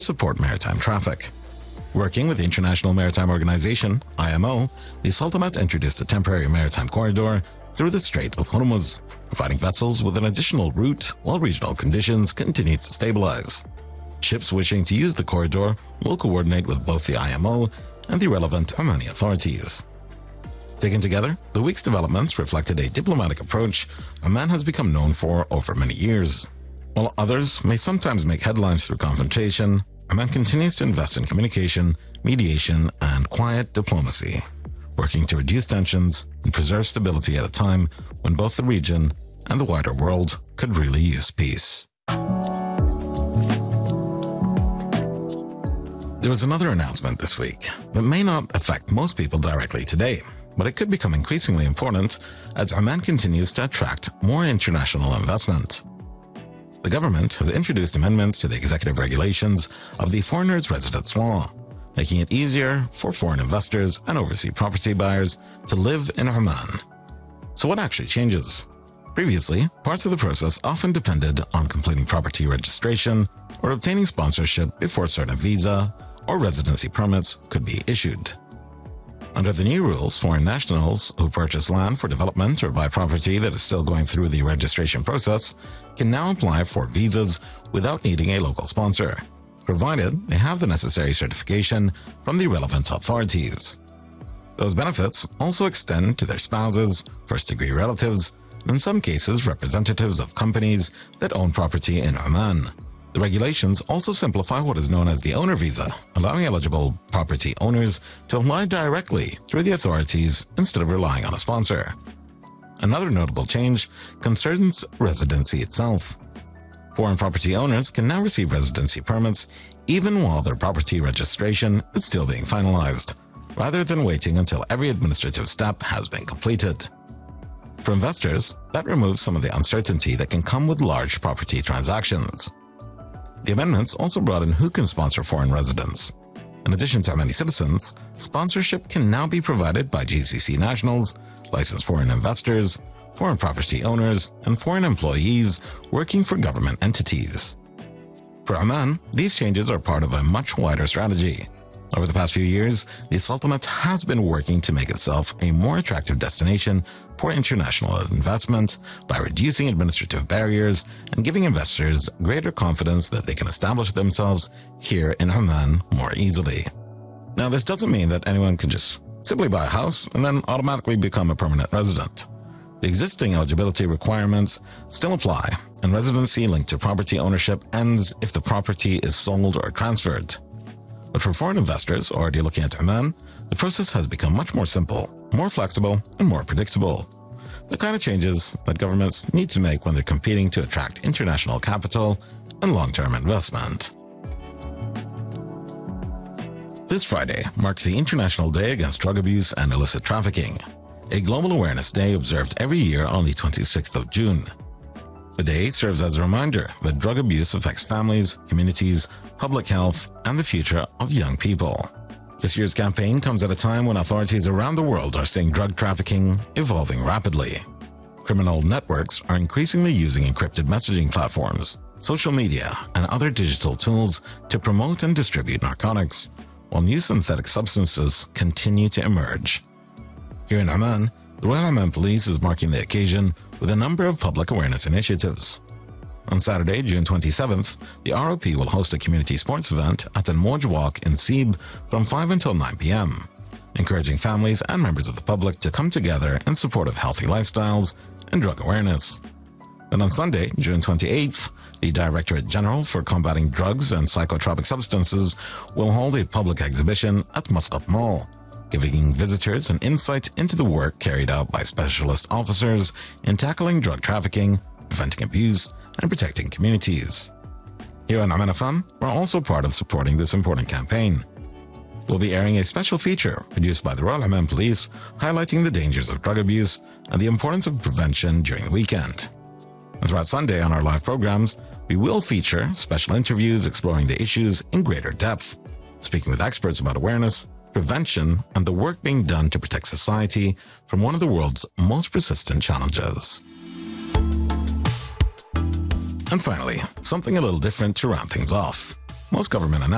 support maritime traffic. Working with the International Maritime Organization, IMO, the Sultanate introduced a temporary maritime corridor through the Strait of Hormuz, providing vessels with an additional route while regional conditions continue to stabilize. Ships wishing to use the corridor will coordinate with both the IMO and the relevant Omani authorities. Taken together, the week's developments reflected a diplomatic approach Oman has become known for over many years. While others may sometimes make headlines through confrontation, Oman continues to invest in communication, mediation, and quiet diplomacy, working to reduce tensions and preserve stability at a time when both the region and the wider world could really use peace. There was another announcement this week that may not affect most people directly today, but it could become increasingly important as Oman continues to attract more international investment. The government has introduced amendments to the executive regulations of the Foreigners' Residence Law, making it easier for foreign investors and overseas property buyers to live in Oman. So what actually changes? Previously, parts of the process often depended on completing property registration or obtaining sponsorship before certain visa or residency permits could be issued. Under the new rules, foreign nationals who purchase land for development or buy property that is still going through the registration process can now apply for visas without needing a local sponsor, provided they have the necessary certification from the relevant authorities. Those benefits also extend to their spouses, first-degree relatives, and in some cases representatives of companies that own property in Oman. The regulations also simplify what is known as the owner visa, allowing eligible property owners to apply directly through the authorities instead of relying on a sponsor. Another notable change concerns residency itself. Foreign property owners can now receive residency permits even while their property registration is still being finalized, rather than waiting until every administrative step has been completed. For investors, that removes some of the uncertainty that can come with large property transactions. The amendments also brought in who can sponsor foreign residents. In addition to Omani citizens, sponsorship can now be provided by GCC nationals, licensed foreign investors, foreign property owners, and foreign employees working for government entities. For Oman, these changes are part of a much wider strategy. Over the past few years, the Sultanate has been working to make itself a more attractive destination for international investment by reducing administrative barriers and giving investors greater confidence that they can establish themselves here in Oman more easily. Now, this doesn't mean that anyone can just simply buy a house and then automatically become a permanent resident. The existing eligibility requirements still apply, and residency linked to property ownership ends if the property is sold or transferred. But for foreign investors already looking at Oman, the process has become much more simple, more flexible, and more predictable. The kind of changes that governments need to make when they're competing to attract international capital and long-term investment. This Friday marks the International Day Against Drug Abuse and Illicit Trafficking, a global awareness day observed every year on the 26th of June. The day serves as a reminder that drug abuse affects families, communities, public health, and the future of young people. This year's campaign comes at a time when authorities around the world are seeing drug trafficking evolving rapidly. Criminal networks are increasingly using encrypted messaging platforms, social media, and other digital tools to promote and distribute narcotics, while new synthetic substances continue to emerge. Here in Oman, the Royal Oman Police is marking the occasion with a number of public awareness initiatives. On Saturday, June 27th, the ROP will host a community sports event at Al Moj Walk in Sib from 5 until 9 p.m., encouraging families and members of the public to come together in support of healthy lifestyles and drug awareness. Then on Sunday, June 28th, the Directorate General for Combating Drugs and Psychotropic Substances will hold a public exhibition at Muscat Mall, giving visitors an insight into the work carried out by specialist officers in tackling drug trafficking, preventing abuse, and protecting communities. Here on Oman FM, we're also part of supporting this important campaign. We'll be airing a special feature produced by the Royal Oman Police highlighting the dangers of drug abuse and the importance of prevention during the weekend. And throughout Sunday on our live programs, we will feature special interviews exploring the issues in greater depth, speaking with experts about awareness, prevention, and the work being done to protect society from one of the world's most persistent challenges. And finally, something a little different to round things off. Most government announcements